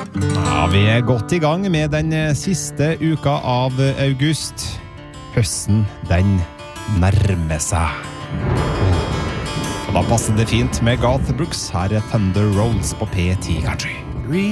Ja, vi godt I gang med den siste uka av august. Høsten, den nærmer seg. Og da passer det fint med Garth Brooks. Her Thunder Rolls på P10 Country.